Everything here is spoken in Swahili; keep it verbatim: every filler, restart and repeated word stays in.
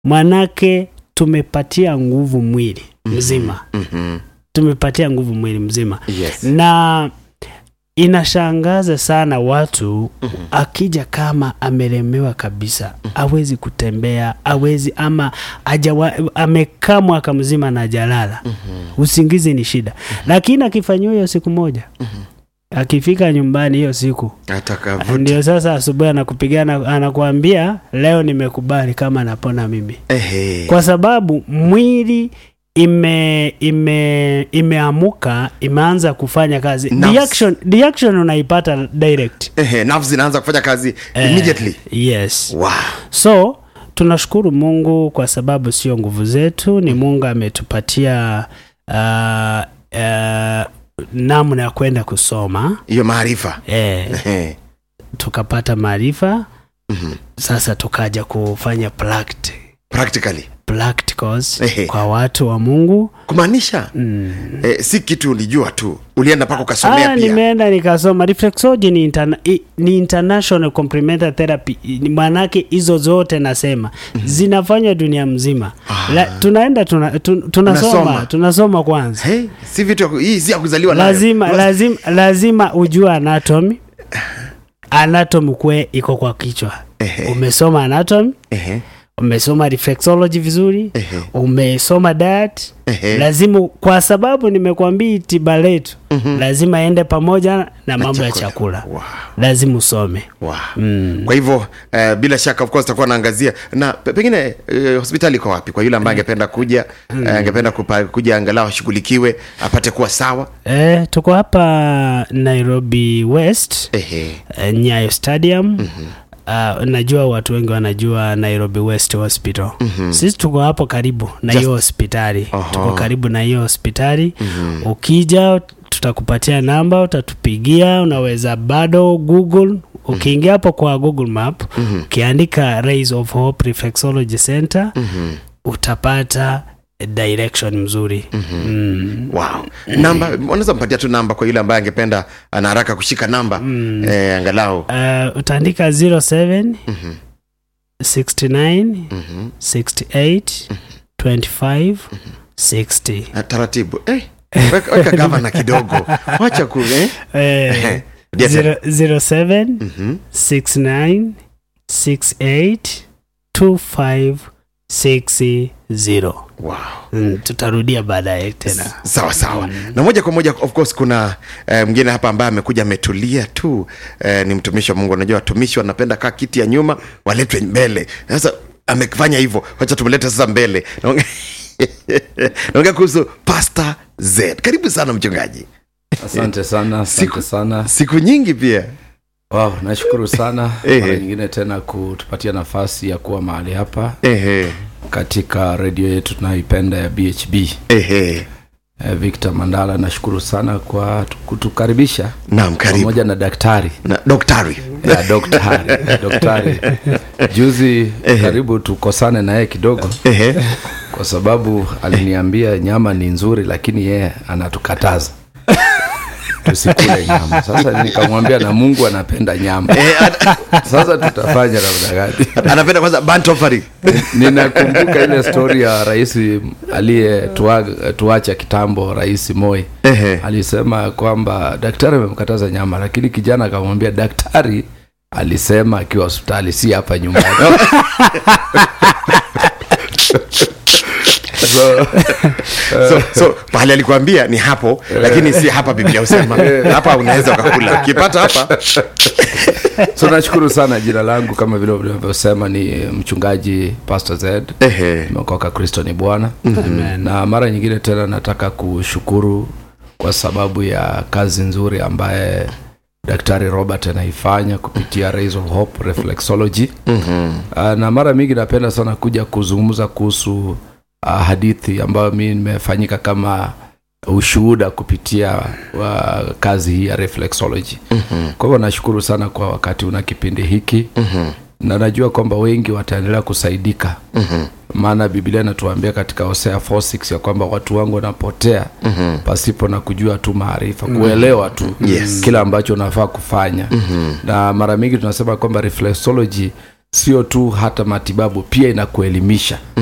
manake tumepatia nguvu mwili mzima. Mhm. Tumepatia nguvu mwili mzima. Yes. Na inashangaza sana watu mm-hmm. akija kama amelemewa kabisa, hawezi kutembea, hawezi ama ajawa, amekaa mwaka mzima na jalala. Mm-hmm. Usingizi ni shida. Mm-hmm. Lakini akifanywa hiyo siku moja, mm-hmm. akifika nyumbani hiyo siku, atakavuta. Ndio sasa asubuhi anakupigana, anakuambia leo nimekubali kama napona mimi. Ehe. Kwa sababu mwili ime ime imeamuka, imeanza kufanya kazi. Reaction reaction unaipata direct. Ehe, nerves zinaanza kufanya kazi immediately. Uh, yes. Wow. So tunashukuru Mungu kwa sababu sio nguvu zetu, ni Mungu ametupatia uh, uh, namna ya kwenda kusoma hiyo maarifa. Eh. Tukapata maarifa. Mhm. Sasa tukaja kufanya practice. Practically. Practicals kwa watu wa Mungu. Kumaanisha mm. eh, si kitu ulijua tu, ulienda paka ukasomea ah, pia. Nimeenda nikasoma. Reflexology ni, interna- ni international complementary therapy. Maanake hizo zote nasema mm-hmm. zinafanya dunia mzima. Ah. La, tunaenda tuna, tun, tunasoma tunasoma kwanza. Hey, si vitu hii si ya kuzaliwa nayo. Lazima nayo. lazima lazima ujue anatomy. Anatomy kwe iko kwa kichwa. Ehe. Umesoma anatomy. Ehe. Umesoma reflexology vizuri. Ehe. Umesoma diet. Ehe. Lazima, kwa sababu nimekuambia tiba letu mm-hmm. lazima ende pamoja na, na mambo ya chakula. Wow. Lazima usome. Wow. Mm. Kwa hivyo uh, bila shaka of course tutakuwa naangazia na pengine uh, hospitali iko wapi kwa yule ambaye angependa kuja, mm. uh, angependa kupa, kuja angalau ashughulikiwe apate kuwa sawa. Eh, tuko hapa Nairobi West. Ehe. Uh, Nyayo Stadium. Mhm. Uh, najua watu wengi wanajua Nairobi West Hospital. Mm-hmm. Sisi tuko hapo karibu na hiyo hospitali. Uh-huh. Tuko karibu na hiyo hospitali. Mm-hmm. Ukija tutakupatia namba, utatupigia, unaweza bado Google. Ukiingia hapo kwa Google Map, mm-hmm. ukiandika Rays of Hope Reflexology Center, mm-hmm. utapata direction mzuri. Mm-hmm. Mm. Wow. Namba, unaweza mpatia tu namba kwa yule ambaye angependa ana haraka kushika namba. Mm. Eh, angalau. Uh, utaandika zero seven mm-hmm. sixty-nine mm-hmm. sixty-eight mm-hmm. twenty-five mm-hmm. sixty. Uh, taratibu. Eh, weka, weka gavana kidogo. Wacha ku eh. Eh, zero seven mm-hmm. sixty-nine sixty-eight twenty-five sixty. Wow. Mm, tutarudia baadaye tena. Sawa sawa. Mm. Na moja kwa moja of course kuna eh, mwingine hapa ambaye amekuja ametulia tu, eh, ni mtumishi wa Mungu. Unajua watumishi wanapenda kaa kiti ya nyuma waletwe mbele. Sasa amefanya hivyo. Wacha tumlete sasa mbele. Naongea kuhusu Pastor Z. Karibu sana mchungaji. Asante sana, asante siku, sana. Siku nyingi pia. Wow, nashukuru sana. Mara nyingine tena kutupatia nafasi ya kuwa mahali hapa. Ehe. Katika radio yetu tunaipenda ya B H B. Ehe. Eh, Victor Mandala, nashukuru sana kwa kutukaribisha. Naam, karibu. Pamoja na daktari. Na daktari. Ya daktari, daktari. Juzi Ehe. Karibu tukosane na yeye kidogo. Ehe. Kwa sababu aliniambia nyama ni nzuri lakini yeye anatukataza tusikule nyama. Sasa nikamwambia na Mungu anapenda nyama. Sasa tutafanya namna gani? Anapenda kwanza burnt offering. Ninakumbuka ile story ya rais aliye tuacha kitambo, Rais Moi. Alisema kwamba daktari amemkataza nyama, lakini kijana akamwambia daktari alisema akiwa hospitali, si hapa nyumbani. So, so, so pale alikwambia ni hapo, lakini si hapa Biblia usema. Hapa unaweza ukakula. Ukipata hapa. So nashukuru sana. Jina langu kama vile ulivyosema ni mchungaji Pastor Z. Ehe. Nimeokoka, Kristo ni Bwana. Mm-hmm. Na mara nyingine tena nataka kushukuru kwa sababu ya kazi nzuri ambaye Daktari Robert anaifanya kupitia Rays of Hope Reflexology. Mm-hmm. Na mara mingi napenda sana kuja kuzungumza kuhusu Uh, hadithi ambayo mimi nimefanyika kama ushuhuda kupitia wa kazi hii ya reflexology. Mm-hmm. Kwa hivyo nashukuru sana kwa wakati una kipindi hiki. Mm-hmm. Na najua kwamba wengi wataendelea kusaidika. Mm-hmm. Maana Biblia inatuambia katika Hosea four six ya kwamba watu wangu wanapotea mm-hmm. pasipo na kujua tu maarifa, mm-hmm. kuelewa tu yes. kila ambacho unafaa kufanya. Mm-hmm. Na mara mingi tunasema kwamba reflexology sio tu hata matibabu, pia inakuelimisha